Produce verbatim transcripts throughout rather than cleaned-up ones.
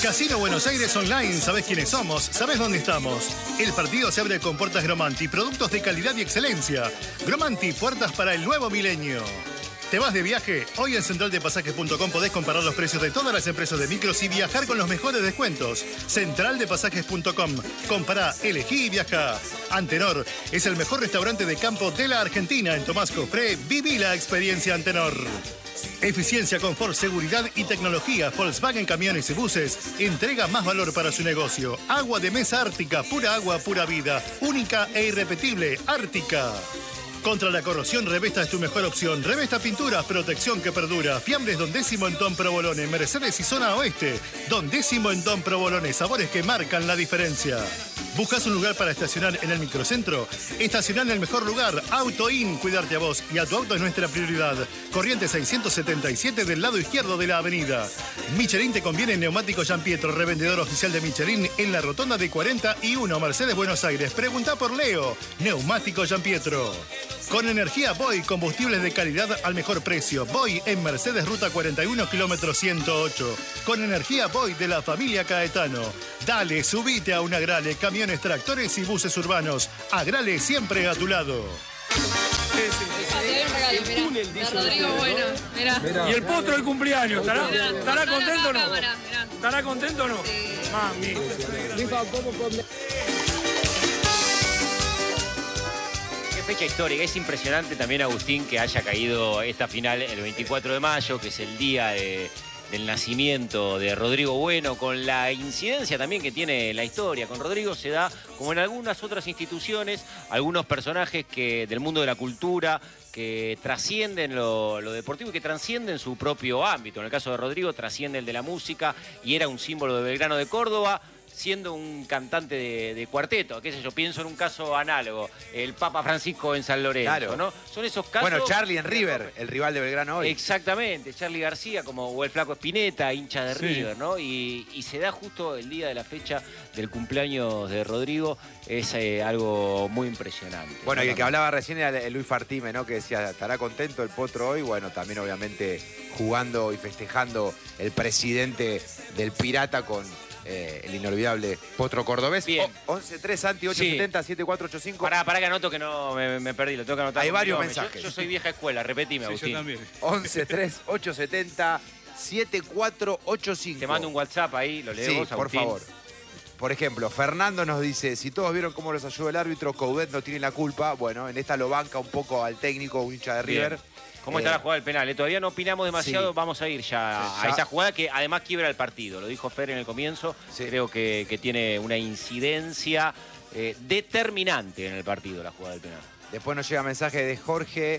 Casino Buenos Aires Online, ¿sabés quiénes somos? ¿Sabés dónde estamos? El partido se abre con puertas Gromanti, productos de calidad y excelencia. Gromanti, puertas para el nuevo milenio. ¿Te vas de viaje? Hoy en central de pasajes punto com podés comparar los precios de todas las empresas de micros y viajar con los mejores descuentos. central de pasajes punto com. Compará, elegí y viajá. Antenor es el mejor restaurante de campo de la Argentina. En Tomás Cofré, viví la experiencia Antenor. Eficiencia, confort, seguridad y tecnología. Volkswagen Camiones y Buses entrega más valor para su negocio. Agua de mesa Ártica, pura agua, pura vida. Única e irrepetible, Ártica. Contra la corrosión, Revesta es tu mejor opción. Revesta Pinturas, protección que perdura. Fiambres Don Décimo en Don Provolone. Mercedes y Zona Oeste. Don Décimo en Don Provolone. Sabores que marcan la diferencia. ¿Buscas un lugar para estacionar en el microcentro? Estacionar en el mejor lugar. Auto In. Cuidarte a vos y a tu auto es nuestra prioridad. Corriente seiscientos setenta y siete del lado izquierdo de la avenida. Michelin te conviene en Neumático Giampietro, revendedor oficial de Michelin en la rotonda de cuarenta y uno, Mercedes, Buenos Aires. Pregunta por Leo. Neumático Giampietro. Con energía Boy, combustibles de calidad al mejor precio. Boy en Mercedes, ruta cuarenta y uno, kilómetro ciento ocho. Con energía Boy de la familia Caetano. Dale, subite a un Agrale, camiones, tractores y buses urbanos. Agrale siempre a tu lado. Rodrigo Bueno, mirá. Y el potro del cumpleaños, ¿estará, Mirá. ¿estará contento o no? Cámara, mirá. ¿Estará contento o no? Sí. Mami. Qué fecha histórica. Es impresionante también, Agustín, que haya caído esta final el veinticuatro de mayo, que es el día de, del nacimiento de Rodrigo Bueno, con la incidencia también que tiene la historia. Con Rodrigo se da, como en algunas otras instituciones, algunos personajes que del mundo de la cultura que trascienden lo, lo deportivo y que trascienden su propio ámbito. En el caso de Rodrigo, trasciende el de la música y era un símbolo de Belgrano de Córdoba, siendo un cantante de, de cuarteto. Qué sé yo, pienso en un caso análogo, el Papa Francisco en San Lorenzo, claro, ¿no? Son esos casos... Bueno, Charlie en River, el rival de Belgrano hoy. Exactamente, Charlie García, como o el Flaco Spinetta, hincha de Sí. River, ¿no? Y, y se da justo el día de la fecha del cumpleaños de Rodrigo, es eh, algo muy impresionante. Bueno, ¿no? y el que hablaba recién era el Luis Fartime, ¿no? Que decía, ¿estará contento el Potro hoy? Bueno, también obviamente jugando y festejando el presidente del Pirata con eh, el inolvidable Potro cordobés. Bien. once tres, Santi, ocho setenta, siete cuatro ocho cinco. Pará, pará que anoto que no me, me perdí, lo tengo que anotar. Hay con varios kilómetros. mensajes. Yo, yo soy vieja escuela, repetime, Sí, Agustín. yo también. once tres, ocho setenta, siete cuatro ocho cinco. Te mando un WhatsApp ahí, lo leemos, Sí, por Agustín. favor. Por ejemplo, Fernando nos dice, si todos vieron cómo los ayudó el árbitro, Coudet no tiene la culpa. Bueno, en esta lo banca un poco al técnico, un hincha de River. Bien. ¿Cómo Eh, está la jugada del penal? Eh, Todavía no opinamos demasiado, sí. vamos a ir ya Sí, a ya. esa jugada que además quiebra el partido. Lo dijo Fer en el comienzo, Sí. creo que, que tiene una incidencia eh, determinante en el partido, la jugada del penal. Después nos llega mensaje de Jorge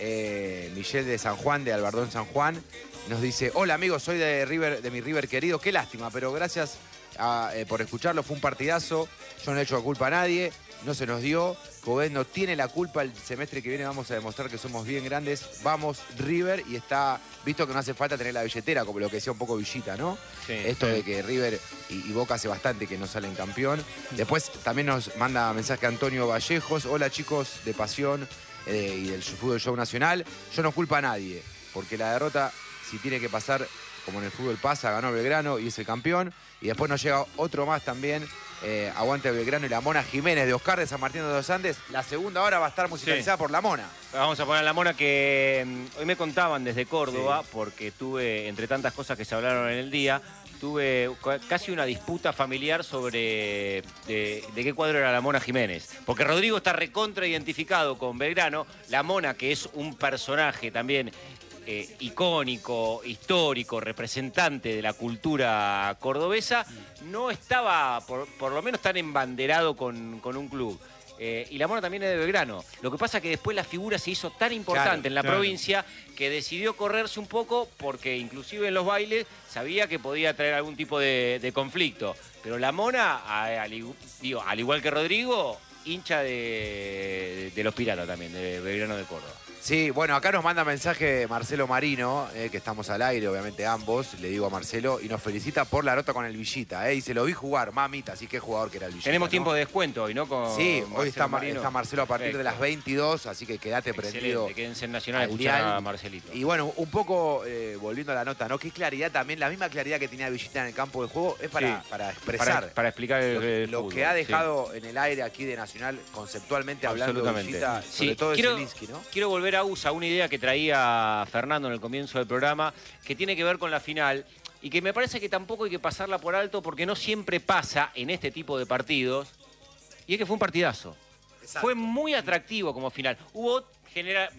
eh, Michel de San Juan, de Albardón San Juan. Nos dice, hola amigos, soy de River, de mi River querido. Qué lástima, pero gracias a, eh, por escucharlo. Fue un partidazo. Yo no he hecho la culpa a nadie. No se nos dio. Coudet no tiene la culpa. El semestre que viene vamos a demostrar que somos bien grandes. Vamos, River. Y está visto que no hace falta tener la billetera, como lo que decía un poco Villita, ¿no? Sí, Esto sí. de que River y, y Boca hace bastante que no salen campeón. Después también nos manda mensaje Antonio Vallejos. Hola chicos de Pasión eh, y del Fútbol Show Nacional. Yo no culpo a nadie, porque la derrota, si tiene que pasar, como en el fútbol pasa, ganó Belgrano y es el campeón. Y después nos llega otro más también, eh, Aguante Belgrano y la Mona Jiménez de Oscar de San Martín de los Andes. La segunda hora va a estar musicalizada Sí. por la Mona. Vamos a poner a la Mona que mm, hoy me contaban desde Córdoba, sí. porque tuve, entre tantas cosas que se hablaron en el día, tuve casi una disputa familiar sobre de, de qué cuadro era la Mona Jiménez. Porque Rodrigo está recontra identificado con Belgrano, la Mona, que es un personaje también Eh, icónico, histórico, representante de la cultura cordobesa, no estaba, por, por lo menos, tan embanderado con, con un club. Eh, y la Mona también es de Belgrano. Lo que pasa es que después la figura se hizo tan importante Claro, en la claro. provincia que decidió correrse un poco porque inclusive en los bailes sabía que podía traer algún tipo de, de conflicto. Pero la Mona, a- al, igu- digo, al igual que Rodrigo, hincha de, de los Piratas también, de Belgrano de Córdoba. Sí, bueno, acá nos manda mensaje Marcelo Marino, eh, que estamos al aire, obviamente ambos, le digo a Marcelo, y nos felicita por la nota con el Villita, eh, y se lo vi jugar, mamita, así que jugador que era el Villita. Tenemos ¿no? tiempo de descuento hoy, ¿no? Con Sí, Marcelo hoy está, Marino. está Marcelo a partir Perfecto. de las veintidós, así que quédate prendido. Excelente, quédense en Nacional a al escuchar dial. a Marcelito. Y bueno, un poco eh, volviendo a la nota, ¿no? Qué claridad también, la misma claridad que tenía Villita en el campo de juego es para, Sí, para expresar. Para, para explicar el, lo, el lo fútbol, que ha sí. dejado en el aire aquí de Nacional, conceptualmente hablando de Absolutamente. Villita, Sí, sobre todo de quiero, Zielinski, ¿no? quiero volver a USA, una idea que traía Fernando en el comienzo del programa, que tiene que ver con la final y que me parece que tampoco hay que pasarla por alto porque no siempre pasa en este tipo de partidos, y es que fue un partidazo. Exacto. Fue muy atractivo como final. Hubo genera,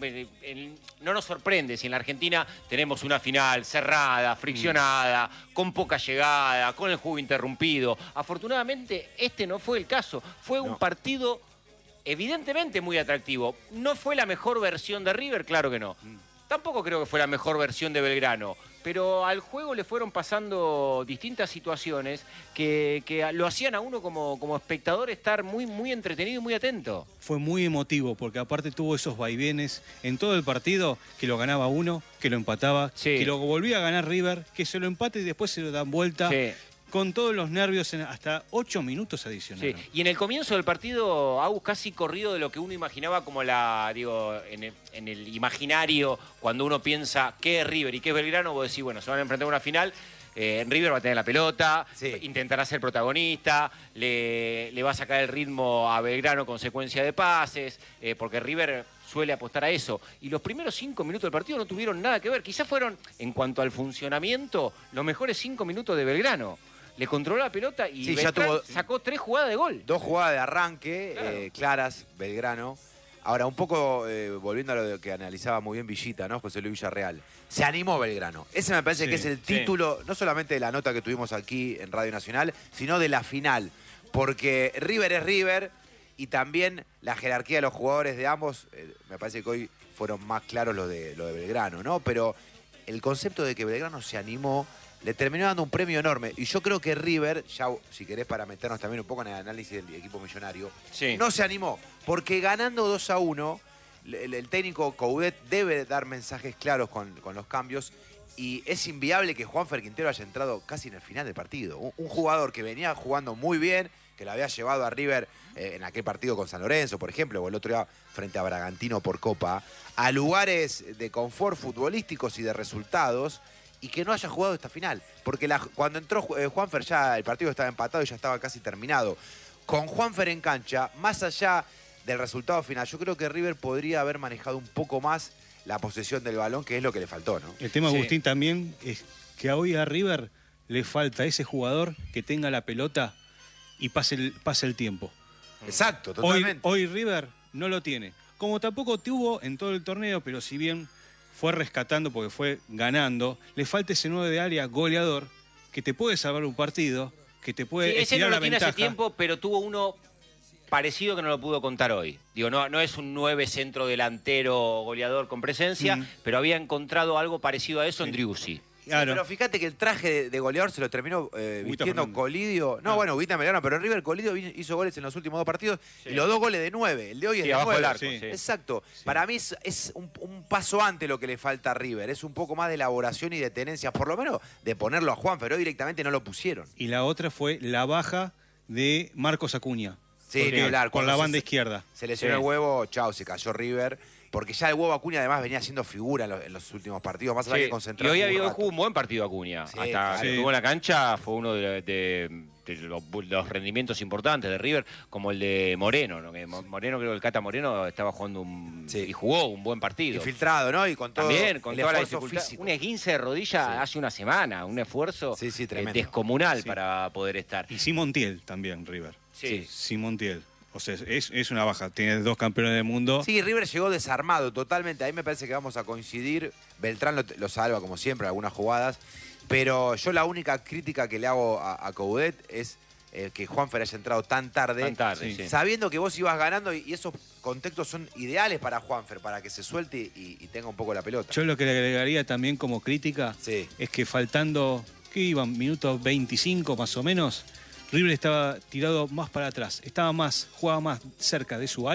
no nos sorprende si en la Argentina tenemos una final cerrada, friccionada, mm. con poca llegada, con el juego interrumpido. Afortunadamente este no fue el caso. Fue no. un partido evidentemente muy atractivo. ¿No fue la mejor versión de River? Claro que no. Mm. Tampoco creo que fue la mejor versión de Belgrano, pero al juego le fueron pasando distintas situaciones que, que lo hacían a uno como, como espectador estar muy, muy entretenido y muy atento. Fue muy emotivo, porque aparte tuvo esos vaivenes en todo el partido, que lo ganaba uno, que lo empataba, sí. que lo volvía a ganar River, que se lo empate y después se lo dan vuelta. Sí. Con todos los nervios en hasta ocho minutos adicionales. Sí. Y en el comienzo del partido, Agus casi corrido de lo que uno imaginaba como la, digo, en el, en el imaginario, cuando uno piensa qué es River y qué es Belgrano, vos decís, bueno, se van a enfrentar a una final, eh, River va a tener la pelota, sí. intentará ser protagonista, le, le va a sacar el ritmo a Belgrano con secuencia de pases, eh, porque River suele apostar a eso. Y los primeros cinco minutos del partido no tuvieron nada que ver. Quizás fueron, en cuanto al funcionamiento, los mejores cinco minutos de Belgrano. Le controló la pelota y sí, ya tuvo, sacó tres jugadas de gol. Dos jugadas de arranque, claro. eh, claras, Belgrano. Ahora, un poco eh, volviendo a lo que analizaba muy bien Villita, ¿no? José Luis Villarreal. Se animó Belgrano. Ese me parece sí, que es el título, sí. no solamente de la nota que tuvimos aquí en Radio Nacional, sino de la final. Porque River es River y también la jerarquía de los jugadores de ambos, eh, me parece que hoy fueron más claros lo de, lo de Belgrano, ¿no? Pero el concepto de que Belgrano se animó le terminó dando un premio enorme. Y yo creo que River, ya si querés para meternos también un poco en el análisis del equipo millonario, sí. no se animó. Porque ganando dos a uno, el, el técnico Coudet debe dar mensajes claros con, con los cambios. Y es inviable que Juanfer Quintero haya entrado casi en el final del partido. Un, un jugador que venía jugando muy bien, que lo había llevado a River eh, en aquel partido con San Lorenzo, por ejemplo, o el otro día frente a Bragantino por Copa, a lugares de confort futbolísticos y de resultados, y que no haya jugado esta final. Porque la, cuando entró eh, Juanfer ya el partido estaba empatado y ya estaba casi terminado. Con Juanfer en cancha, más allá del resultado final, yo creo que River podría haber manejado un poco más la posesión del balón, que es lo que le faltó, ¿no? El tema, sí. Agustín, también es que hoy a River le falta ese jugador que tenga la pelota y pase el, pase el tiempo. Exacto, totalmente. Hoy, hoy River no lo tiene. Como tampoco tuvo en todo el torneo, pero si bien fue rescatando porque fue ganando, le falta ese nueve de área goleador que te puede salvar un partido, que te puede sí, ese estirar no lo la tiene ventaja. Hace tiempo, pero tuvo uno parecido que no lo pudo contar hoy. Digo, no, no es un nueve centro delantero goleador con presencia, mm. pero había encontrado algo parecido a eso sí. en Driussi. Claro. Sí, pero fíjate que el traje de, de goleador se lo terminó eh, vistiendo Fernández. Colidio. No, ah. bueno, Ubita Melano, pero River Colidio hizo goles en los últimos dos partidos y los dos goles de nueve. El de hoy sí, es de abajo nueve. Del arco, sí. Sí. Exacto. Sí. Para mí es, es un, un paso antes lo que le falta a River. Es un poco más de elaboración y de tenencia, por lo menos de ponerlo a Juan, pero hoy directamente no lo pusieron. Y la otra fue la baja de Marcos Acuña. Sí, ni hablar. Con la banda se, izquierda. Se lesionó sí. el huevo, chao, se cayó River. Porque ya el huevo Acuña además venía siendo figura en los, en los últimos partidos, más allá sí. que concentrado. Y hoy había jugado un buen partido Acuña. Sí, Hasta claro. que estuvo en la cancha fue uno de, de, de los, los rendimientos importantes de River, como el de Moreno, ¿no? Que Moreno, creo que el Cata Moreno estaba jugando un sí. y jugó un buen partido. Infiltrado, ¿no? Y con todo También, con el toda la esfuerzo físico. Un esguince de rodilla sí. hace una semana, un esfuerzo sí, sí, eh, descomunal sí. para poder estar. Y Simontiel también, River. Sí. Simontiel. O sea, es, es una baja. Tiene dos campeones del mundo. Sí, River llegó desarmado totalmente. Ahí me parece que vamos a coincidir. Beltrán lo, lo salva, como siempre, algunas jugadas. Pero yo la única crítica que le hago a, a Coudet es eh, que Juanfer haya entrado tan tarde. Tan tarde, sí. Sabiendo que vos ibas ganando y, y esos contextos son ideales para Juanfer, para que se suelte y, y tenga un poco la pelota. Yo lo que le agregaría también como crítica sí. es que faltando, ¿qué iban? Minutos veinticinco más o menos... River estaba tirado más para atrás, estaba más, jugaba más cerca de su área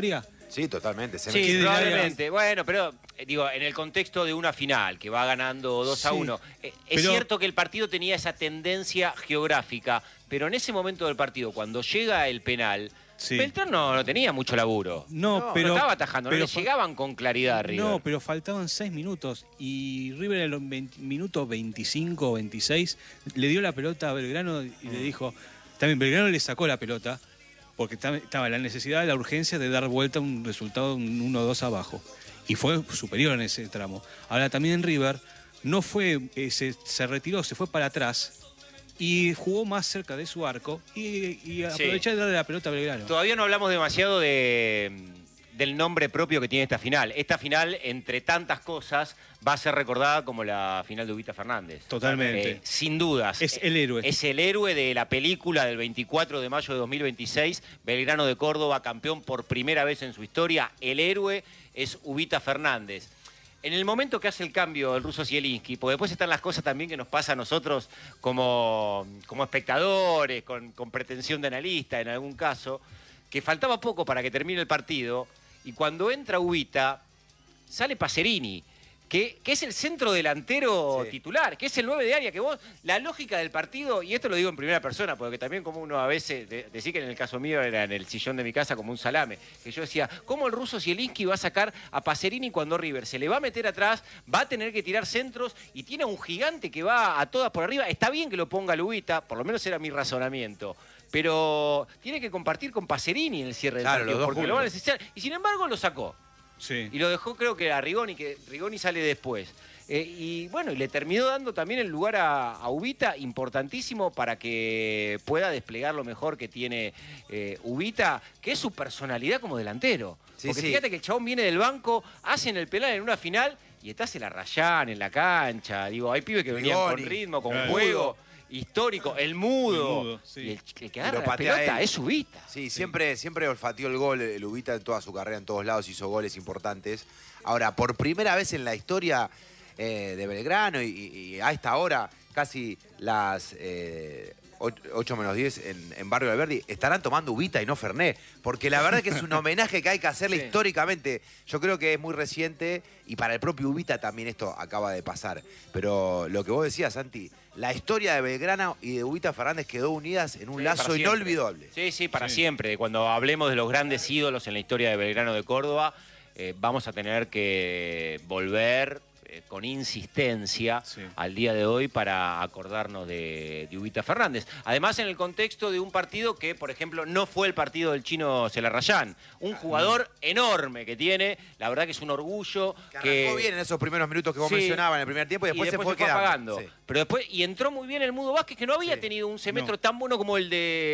Sí, totalmente. Se sí, me... probablemente. Bueno, pero eh, digo, en el contexto de una final que va ganando dos a uno, sí. eh, es pero... cierto que el partido tenía esa tendencia geográfica, pero en ese momento del partido, cuando llega el penal, sí. Beltrán no, no tenía mucho laburo. No, no pero... No estaba atajando, pero no le llegaban con claridad a River. No, pero faltaban seis minutos y River en los minutos veinticinco o veintiséis le dio la pelota a Belgrano y mm. le dijo... También Belgrano le sacó la pelota porque estaba la necesidad, la urgencia de dar vuelta a un resultado un uno dos abajo. Y fue superior en ese tramo. Ahora también River no fue, eh, se, se retiró, se fue para atrás y jugó más cerca de su arco y, y aprovechó sí. de darle la pelota a Belgrano. Todavía no hablamos demasiado de, del nombre propio que tiene esta final. Esta final, entre tantas cosas, va a ser recordada como la final de Ubita Fernández. Totalmente. Eh, sin dudas. Es el héroe. Es el héroe de la película del veinticuatro de mayo de dos mil veintiséis. Belgrano de Córdoba, campeón por primera vez en su historia. El héroe es Ubita Fernández. En el momento que hace el cambio el ruso Zielinski, porque después están las cosas también que nos pasa a nosotros como, como espectadores, con, con pretensión de analista en algún caso, que faltaba poco para que termine el partido, y cuando entra Ubita, sale Pacerini, que, que es el centro delantero sí. titular, que es el nueve de área, que vos, la lógica del partido, y esto lo digo en primera persona, porque también como uno a veces, de, decir que en el caso mío era en el sillón de mi casa como un salame, que yo decía, ¿cómo el ruso Zielinski va a sacar a Pacerini cuando River se le va a meter atrás, va a tener que tirar centros y tiene a un gigante que va a todas por arriba? Está bien que lo ponga Lubita, por lo menos era mi razonamiento, pero tiene que compartir con Pacerini en el cierre del claro, partido, los dos porque juntos. lo va a necesitar, y sin embargo lo sacó. Sí. Y lo dejó creo que a Rigoni, que Rigoni sale después. Eh, y bueno, y le terminó dando también el lugar a, a Ubita, importantísimo para que pueda desplegar lo mejor que tiene eh, Ubita, que es su personalidad como delantero. Sí, Porque sí. fíjate que el chabón viene del banco, hacen el penal en una final y estás en la Rayán, en la cancha. Digo, hay pibes que venían Rigoni. con ritmo, con claro. juego. Histórico, el mudo, el mudo sí. y el, el que agarra la pelota es Ubita. Sí, sí, siempre, siempre olfateó el gol, el Ubita en toda su carrera, en todos lados hizo goles importantes. Ahora, por primera vez en la historia eh, de Belgrano y, y a esta hora, casi las eh, ocho menos diez en, en Barrio Alberdi, estarán tomando Ubita y no Fernet, porque la verdad que es un homenaje que hay que hacerle sí. históricamente. Yo creo que es muy reciente y para el propio Ubita también esto acaba de pasar. Pero lo que vos decías, Santi, la historia de Belgrano y de Ubita Fernández quedó unidas en un sí, lazo inolvidable. Sí, sí, para sí. siempre. Cuando hablemos de los grandes ídolos en la historia de Belgrano de Córdoba, eh, vamos a tener que volver eh, con insistencia sí. al día de hoy para acordarnos de, de Ubita Fernández. Además, en el contexto de un partido que, por ejemplo, no fue el partido del chino Celarrayán. Un jugador mm. enorme que tiene, la verdad que es un orgullo. Que que arrancó bien en esos primeros minutos que vos sí. mencionabas en el primer tiempo y después, y después se fue, se fue apagando. Sí. Pero después, y entró muy bien el Mudo Vázquez, que no había sí. tenido un semestre no. tan bueno como el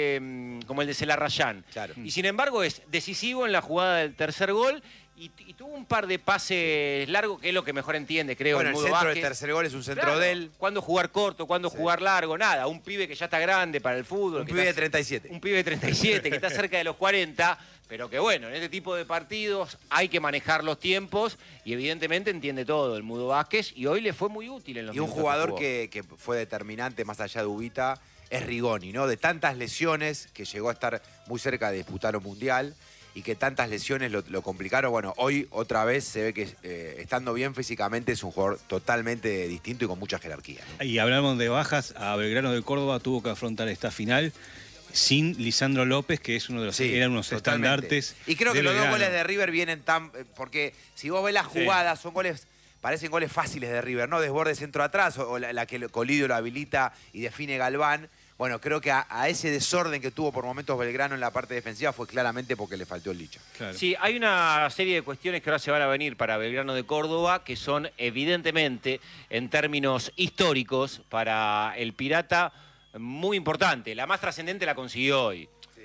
de como el de Celarrayán. Claro. Y sin embargo es decisivo en la jugada del tercer gol. Y, y tuvo un par de pases largos, que es lo que mejor entiende, creo, bueno, el Mudo el centro Vázquez. del tercer gol es un centro claro, de él. Cuándo jugar corto, cuándo sí. jugar largo, nada. Un pibe que ya está grande para el fútbol. Un que pibe está, de treinta y siete. Un pibe de treinta y siete, que está cerca de los cuarenta. Pero que bueno, en este tipo de partidos hay que manejar los tiempos y evidentemente entiende todo el Mudo Vázquez. Y hoy le fue muy útil en los Y un jugador que, que fue determinante más allá de Ubita es Rigoni, ¿no? De tantas lesiones que llegó a estar muy cerca de disputar un mundial y que tantas lesiones lo, lo complicaron. Bueno, hoy otra vez se ve que eh, estando bien físicamente es un jugador totalmente distinto y con mucha jerarquía, ¿no? Y hablamos de bajas, a Belgrano de Córdoba tuvo que afrontar esta final sin Lisandro López, que es uno de los sí, eran unos totalmente. estandartes. Y creo que de los Belgrano. dos goles de River vienen tan... Porque si vos ves las jugadas, sí. son goles... Parecen goles fáciles de River, ¿no? Desborde centro atrás, o, o la, la que Colidio lo habilita y define Galván. Bueno, creo que a, a ese desorden que tuvo por momentos Belgrano en la parte defensiva fue claramente porque le faltó el Licha. Claro. Sí, hay una serie de cuestiones que ahora se van a venir para Belgrano de Córdoba que son evidentemente, en términos históricos, para el Pirata muy importante. La más trascendente la consiguió hoy, sí.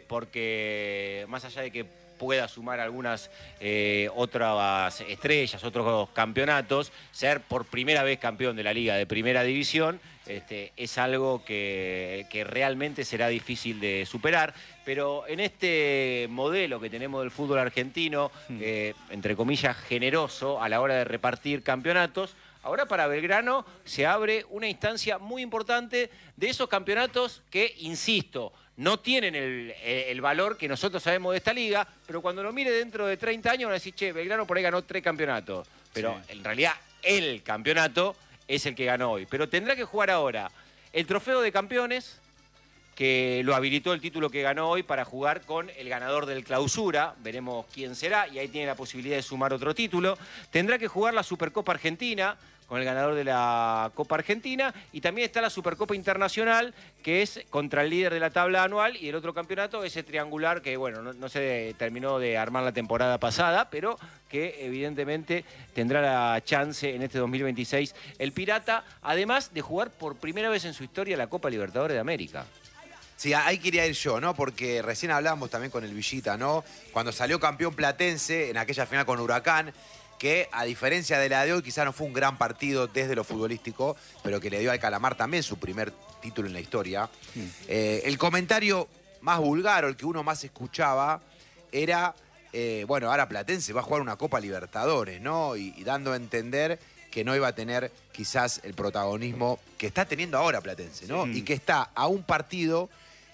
porque más allá de que pueda sumar algunas eh, otras estrellas, otros campeonatos, ser por primera vez campeón de la Liga de Primera División, este, es algo que, que realmente será difícil de superar. Pero en este modelo que tenemos del fútbol argentino, eh, entre comillas, generoso a la hora de repartir campeonatos, Ahora para Belgrano se abre una instancia muy importante de esos campeonatos que, insisto, no tienen el, el valor que nosotros sabemos de esta liga, pero cuando lo mire dentro de treinta años van a decir, che, Belgrano por ahí ganó tres campeonatos. Pero sí, en realidad el campeonato es el que ganó hoy. Pero tendrá que jugar ahora el trofeo de campeones, que lo habilitó el título que ganó hoy para jugar con el ganador del clausura. Veremos quién será y ahí tiene la posibilidad de sumar otro título. Tendrá que jugar la Supercopa Argentina con el ganador de la Copa Argentina y también está la Supercopa Internacional, que es contra el líder de la tabla anual, y el otro campeonato, ese triangular que, bueno, no, no se terminó de armar la temporada pasada, pero que evidentemente tendrá la chance en este dos mil veintiséis el Pirata, además de jugar por primera vez en su historia la Copa Libertadores de América. Sí, ahí quería ir yo, ¿no? Porque recién hablábamos también con el Villita, ¿no? Cuando salió campeón Platense en aquella final con Huracán, que a diferencia de la de hoy quizás no fue un gran partido desde lo futbolístico, pero que le dio al Calamar también su primer título en la historia. Mm. Eh, el comentario más vulgar o el que uno más escuchaba era, eh, bueno, ahora Platense va a jugar una Copa Libertadores, ¿no? Y, y dando a entender que no iba a tener quizás el protagonismo que está teniendo ahora Platense, ¿no? Sí. Y que está a un partido...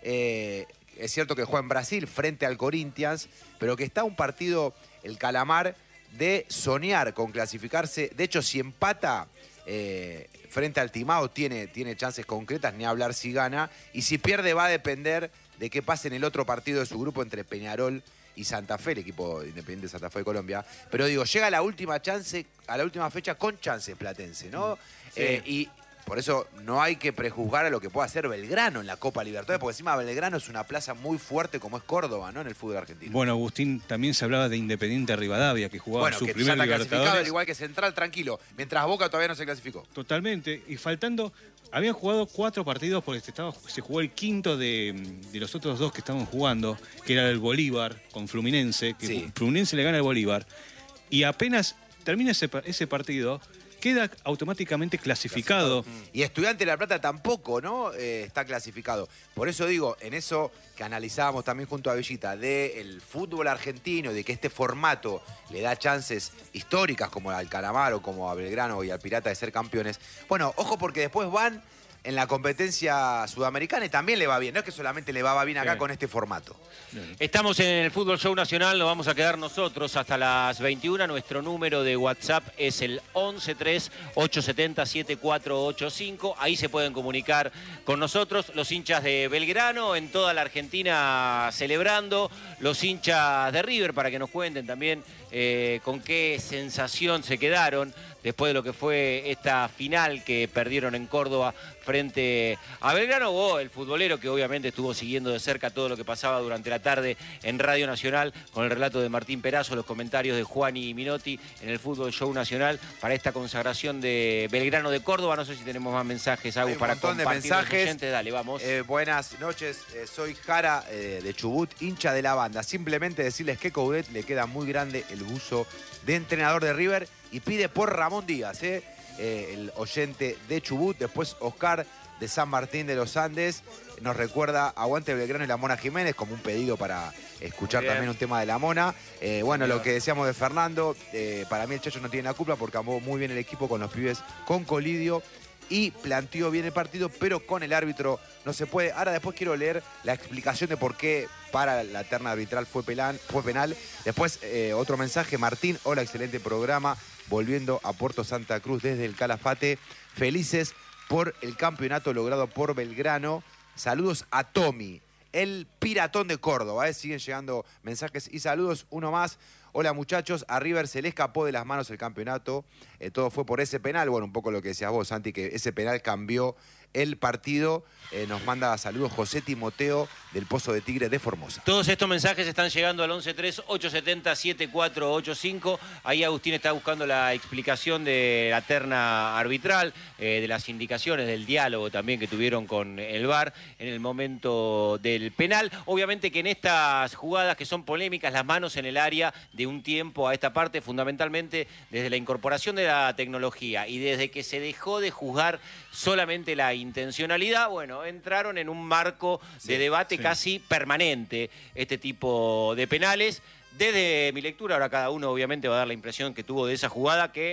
Eh, es cierto que juega en Brasil frente al Corinthians, pero que está a un partido, el Calamar, de soñar con clasificarse. De hecho, si empata eh, frente al Timao, tiene, tiene chances concretas, ni hablar si gana. Y si pierde, va a depender de qué pase en el otro partido de su grupo entre Peñarol y Santa Fe, el equipo independiente de Santa Fe de Colombia. Pero digo, llega a la última chance, a la última fecha con chances Platense, ¿no? Sí. Eh, y por eso no hay que prejuzgar a lo que pueda hacer Belgrano en la Copa Libertadores, porque encima Belgrano es una plaza muy fuerte como es Córdoba, ¿no? En el fútbol argentino. Bueno, Agustín, también se hablaba de Independiente Rivadavia, que jugaba bueno, su que primer ya está Libertadores. Clasificado, al igual que Central, tranquilo, mientras Boca todavía no se clasificó. Totalmente, y faltando, habían jugado cuatro partidos porque se, estaba, se jugó el quinto de, de los otros dos que estaban jugando, que era el Bolívar con Fluminense, que sí. Fluminense le gana al Bolívar, y apenas termina ese, ese partido, queda automáticamente clasificado. Y Estudiante de La Plata tampoco, ¿no? Eh, está clasificado. Por eso digo, en eso que analizábamos también junto a Villita, del fútbol argentino, de que este formato le da chances históricas como al Calamar o como a Belgrano y al Pirata de ser campeones. Bueno, ojo porque después van en la competencia sudamericana y también le va bien. No es que solamente le va bien acá sí. con este formato. Estamos en el Fútbol Show Nacional, nos vamos a quedar nosotros hasta las veintiuna. Nuestro número de WhatsApp es el once tres ocho siete cero siete cuatro ocho cinco. Ahí se pueden comunicar con nosotros los hinchas de Belgrano, en toda la Argentina celebrando, los hinchas de River, para que nos cuenten también eh, con qué sensación se quedaron después de lo que fue esta final que perdieron en Córdoba frente a Belgrano. Vos, el futbolero que obviamente estuvo siguiendo de cerca todo lo que pasaba durante la tarde en Radio Nacional, con el relato de Martín Perazo, los comentarios de Juani Minotti en el Fútbol Show Nacional para esta consagración de Belgrano de Córdoba. No sé si tenemos más mensajes, Agus, para compartir. Hay un montón de mensajes. Oyentes. Dale, vamos. Eh, buenas noches, eh, soy Jara eh, de Chubut, hincha de la banda. Simplemente decirles que Coudet le queda muy grande el buzo de entrenador de River y pide por Ramón Díaz, ¿eh? Eh, el oyente de Chubut. Después Oscar de San Martín de los Andes nos recuerda Aguante Belgrano y la Mona Jiménez como un pedido para escuchar también un tema de la Mona. Eh, bueno, lo que decíamos de Fernando, eh, para mí el Chacho no tiene la culpa porque amó muy bien el equipo con los pibes con Colidio y planteó bien el partido, pero con el árbitro no se puede. Ahora después quiero leer la explicación de por qué para la terna arbitral fue, pelan, fue penal. Después eh, otro mensaje, Martín, hola, excelente programa, volviendo a Puerto Santa Cruz desde el Calafate, felices por el campeonato logrado por Belgrano. Saludos a Tommy, el piratón de Córdoba, ¿eh? Siguen llegando mensajes y saludos, uno más. Hola muchachos, a River se le escapó de las manos el campeonato, eh, todo fue por ese penal, bueno, un poco lo que decías vos, Santi, que ese penal cambió el partido. Eh, nos manda saludos José Timoteo del Pozo de Tigre de Formosa. Todos estos mensajes están llegando al once tres ocho siete cero siete cuatro ocho cinco. Ahí Agustín está buscando la explicación de la terna arbitral, eh, de las indicaciones, del diálogo también que tuvieron con el V A R en el momento del penal. Obviamente que en estas jugadas que son polémicas, las manos en el área de un tiempo a esta parte, fundamentalmente desde la incorporación de la tecnología y desde que se dejó de juzgar solamente la intencionalidad, bueno, entraron en un marco sí, de debate sí. casi permanente este tipo de penales. Desde mi lectura, ahora cada uno obviamente va a dar la impresión que tuvo de esa jugada, que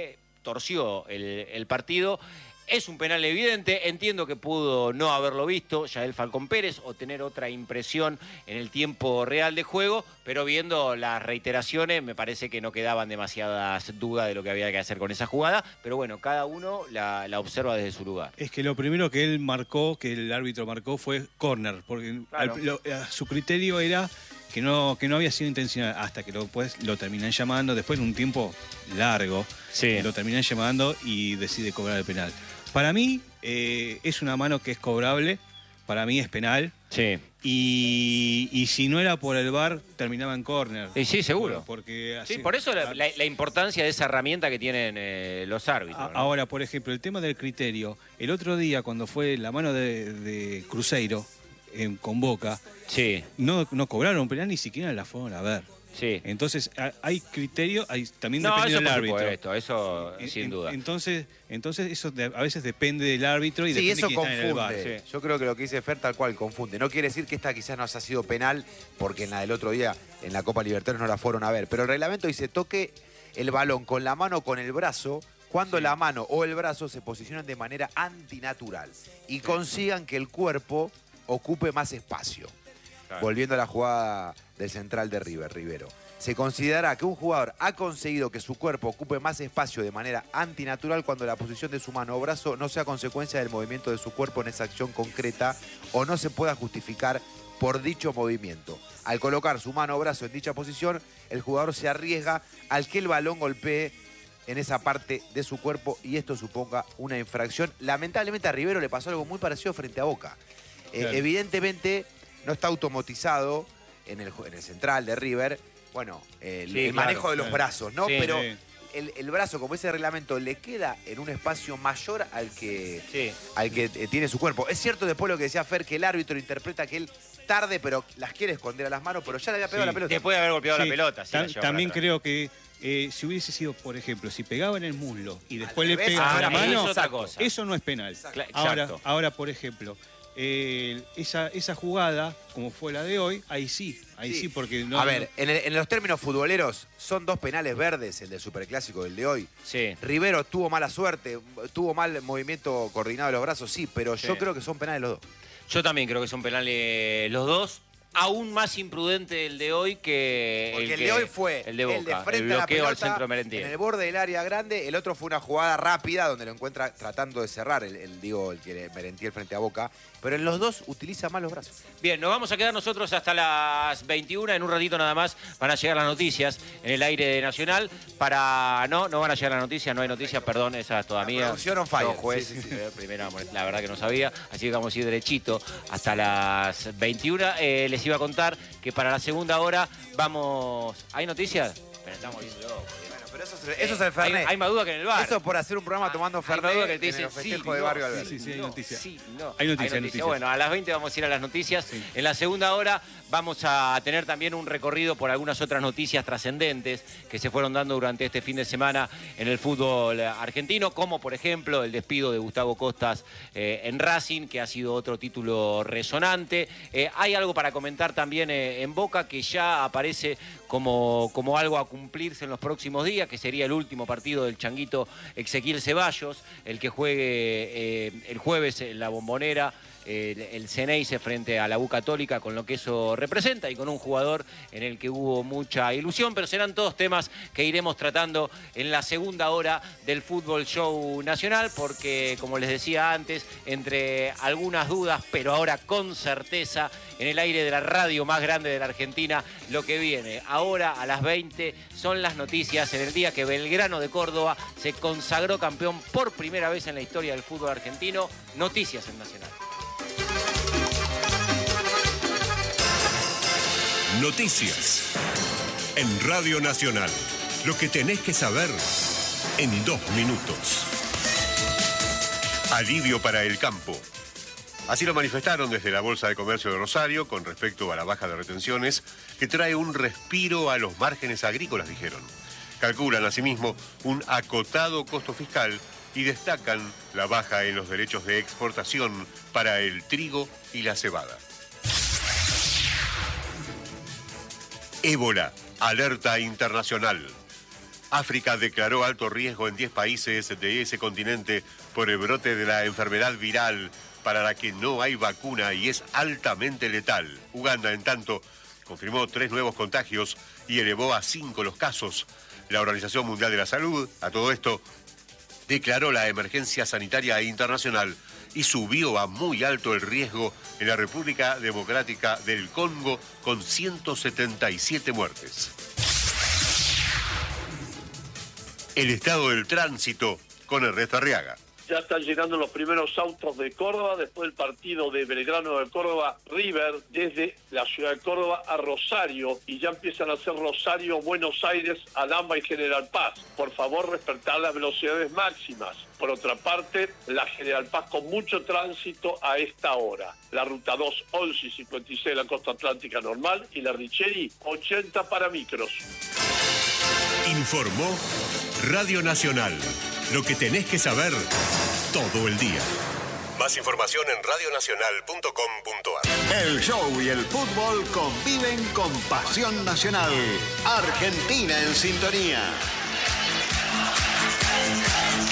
torció el, el partido. Es un penal evidente, entiendo que pudo no haberlo visto Yael Falcón Pérez o tener otra impresión en el tiempo real de juego, pero viendo las reiteraciones me parece que no quedaban demasiadas dudas de lo que había que hacer con esa jugada, pero bueno, cada uno la, la observa desde su lugar. Es que lo primero que él marcó, que el árbitro marcó, fue córner, porque Claro. al- lo- a su criterio era que no, que no había sido intencional, hasta que lo, pues, lo terminan llamando, después de un tiempo largo, Sí. lo terminan llamando y decide cobrar el penal. Para mí eh, es una mano que es cobrable, para mí es penal, Sí. y, y si no era por el V A R, terminaba en córner. Y sí, seguro. Porque Sí, así- por eso la, la- la importancia de esa herramienta que tienen eh, los árbitros. A- ¿no? Ahora, por ejemplo, el tema del criterio. El otro día, cuando fue la mano de, de Cruzeiro en, con Boca, Sí, no, no cobraron penal, ni siquiera la fueron a ver. sí. Entonces, a- hay criterio, hay, también No, depende eso del por árbitro. supuesto, eso En- sin en- duda. Entonces, entonces eso de- a veces depende del árbitro y Sí, depende eso de quién está en el V A R. confunde. Sí. Yo creo que lo que dice Fer tal cual confunde. No quiere decir que esta quizás no haya sido penal, porque en la del otro día, en la Copa Libertadores, no la fueron a ver. Pero el reglamento dice, toque el balón con la mano o con el brazo, cuando la mano o el brazo se posicionan de manera antinatural y consigan que el cuerpo ocupe más espacio. Claro. Volviendo a la jugada del central de River, Rivero. Se considera que un jugador ha conseguido que su cuerpo ocupe más espacio de manera antinatural cuando la posición de su mano o brazo no sea consecuencia del movimiento de su cuerpo en esa acción concreta o no se pueda justificar por dicho movimiento. Al colocar su mano o brazo en dicha posición, el jugador se arriesga al que el balón golpee en esa parte de su cuerpo y esto suponga una infracción. Lamentablemente a Rivero le pasó algo muy parecido frente a Boca. Eh, Claro. Evidentemente no está automatizado en el, en el central de River, bueno, el, Sí, el claro, manejo de los claro. brazos, ¿no? Sí, Pero sí. el, el brazo, como ese reglamento, le queda en un espacio mayor al que, Sí. al que eh, tiene su cuerpo. Es cierto después lo que decía Fer, que el árbitro interpreta que él tarde, pero las quiere esconder a las manos, pero ya le había pegado Sí. la pelota. Después de haber golpeado Sí, la pelota. sí, tam- la lleva también para atrás. creo que eh, si hubiese sido, por ejemplo, si pegaba en el muslo y después le revés, pega ah, a la ahí mano, es otra cosa. eso no es penal. Cla- Ahora, exacto. ahora, por ejemplo, eh, esa, esa jugada, como fue la de hoy, ahí sí, ahí sí, Sí. porque no... a ver, en, el- en los términos futboleros, son dos penales verdes, el del Superclásico y el de hoy. Sí. Rivero tuvo mala suerte, tuvo mal movimiento coordinado de los brazos, sí, pero yo Sí. creo que son penales los dos. Yo también creo que son penales los dos. Aún más imprudente el de hoy que Porque el, que- de hoy fue el de Boca, frente el a la bloqueo al pelota centro de Merentiel. en el borde del área grande, el otro fue una jugada rápida donde lo encuentra tratando de cerrar, el, el, digo, el que Merentiel frente a Boca, pero en los dos utiliza mal los brazos. Bien, nos vamos a quedar nosotros hasta las veintiuna. En un ratito nada más van a llegar las noticias en el aire de Nacional. Para... No, no van a llegar las noticias, no hay noticias, perdón, esa es toda La mía. producción on fire. Los jueces, Sí, sí, sí. eh, primera, la verdad que no sabía. Así que vamos a ir derechito hasta las veintiuna. Eh, les iba a contar que para la segunda hora vamos... ¿Hay noticias? Pero estamos viendo locos. Bueno, pero eso es, eso es el hay, Fernet. hay más duda que en el bar. Eso por hacer un programa tomando Hay Fernet más duda que te en dicen el sí, festejo de no, Barrio sí, Alberti. Sí, sí, hay no, noticias. sí, no. Hay noticias, hay noticias. Bueno, a las veinte vamos a ir a las noticias. Sí. En la segunda hora vamos a tener también un recorrido por algunas otras noticias trascendentes que se fueron dando durante este fin de semana en el fútbol argentino, como por ejemplo el despido de Gustavo Costas eh, en Racing, que ha sido otro título resonante. Eh, hay algo para comentar también eh, en Boca que ya aparece como, como algo a cumplirse en los próximos días, que sería el último partido del changuito Ezequiel Ceballos, el que juegue eh, el jueves en la Bombonera, el, el Ceneice frente a la U Católica, con lo que eso representa y con un jugador en el que hubo mucha ilusión, pero serán todos temas que iremos tratando en la segunda hora del Fútbol Show Nacional, porque como les decía antes, entre algunas dudas, pero ahora con certeza, en el aire de la radio más grande de la Argentina, lo que viene ahora a las veinte son las noticias en el día que Belgrano de Córdoba se consagró campeón por primera vez en la historia del fútbol argentino. Noticias en Nacional. Noticias en Radio Nacional. Lo que tenés que saber en dos minutos. Alivio para el campo. Así lo manifestaron desde la Bolsa de Comercio de Rosario con respecto a la baja de retenciones que trae un respiro a los márgenes agrícolas, dijeron. Calculan asimismo un acotado costo fiscal y destacan la baja en los derechos de exportación para el trigo y la cebada. Ébola, alerta internacional. África declaró alto riesgo en diez países de ese continente por el brote de la enfermedad viral para la que no hay vacuna y es altamente letal. Uganda, en tanto, confirmó tres nuevos contagios y elevó a cinco los casos. La Organización Mundial de la Salud, a todo esto, declaró la emergencia sanitaria internacional y subió a muy alto el riesgo en la República Democrática del Congo con ciento setenta y siete muertes. El estado del tránsito con Ernesto Arriaga. Ya están llegando los primeros autos de Córdoba después del partido de Belgrano de Córdoba River desde la ciudad de Córdoba a Rosario y ya empiezan a hacer Rosario, Buenos Aires, Alhambra y General Paz. Por favor, respetar las velocidades máximas. Por otra parte, la General Paz con mucho tránsito a esta hora. La ruta dos, once y cincuenta y seis de la costa atlántica normal y la Richeri, ochenta para micros. Informó Radio Nacional. Lo que tenés que saber todo el día. Más información en radio nacional punto com punto a r. El show y el fútbol conviven con pasión nacional. Argentina en sintonía.